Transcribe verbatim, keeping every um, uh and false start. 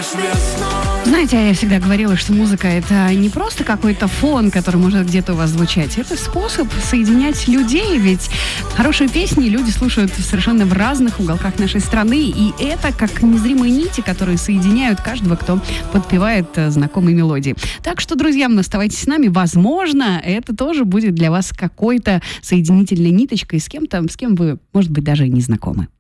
Знаете, я всегда говорила, что музыка — это не просто какой-то фон, который может где-то у вас звучать. Это способ соединять людей, ведь хорошие песни люди слушают совершенно в разных уголках нашей страны, и это как незримые нити, которые соединяют каждого, кто подпевает знакомые мелодии. Так что, друзья, оставайтесь с нами. Возможно, это тоже будет для вас какой-то соединительной ниточкой с кем-то, с кем вы, может быть, даже и не знакомы.